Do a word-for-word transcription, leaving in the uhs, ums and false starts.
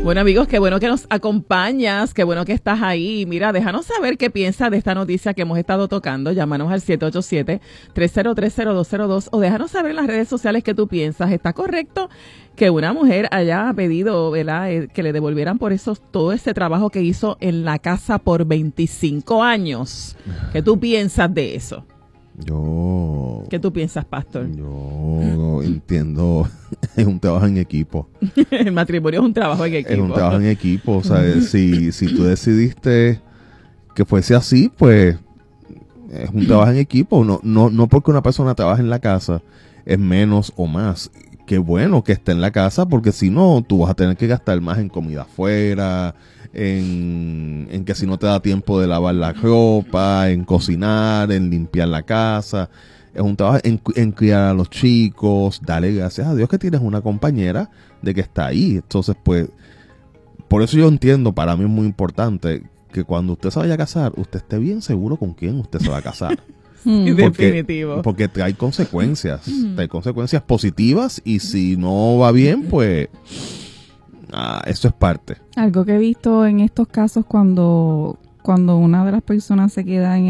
Bueno, amigos, qué bueno que nos acompañas, qué bueno que estás ahí. Mira, déjanos saber qué piensas de esta noticia que hemos estado tocando. Llámanos al siete ocho siete, tres cero tres, cero dos cero dos o déjanos saber en las redes sociales qué tú piensas. ¿Está correcto que una mujer haya pedido, ¿verdad?, eh, que le devolvieran por eso todo ese trabajo que hizo en la casa por veinticinco años? ¿Qué tú piensas de eso? Yo... ¿Qué tú piensas, pastor? Yo entiendo, es un trabajo en equipo. El matrimonio es un trabajo en equipo. Es un trabajo en equipo, o sea, si, si tú decidiste que fuese así, pues es un trabajo en equipo. No, no, no porque una persona trabaje en la casa es menos o más. Qué bueno que esté en la casa, porque si no, tú vas a tener que gastar más en comida afuera, en, en que si no te da tiempo de lavar la ropa, en cocinar, en limpiar la casa. Es un trabajo en, en criar a los chicos. Dale gracias a Dios que tienes una compañera de que está ahí. Entonces, pues, por eso yo entiendo, para mí es muy importante que cuando usted se vaya a casar, usted esté bien seguro con quién usted se va a casar. Sí, porque, definitivo. porque trae consecuencias, trae consecuencias positivas, y si no va bien, pues ah, eso es parte. Algo que he visto en estos casos cuando, cuando una de las personas se queda en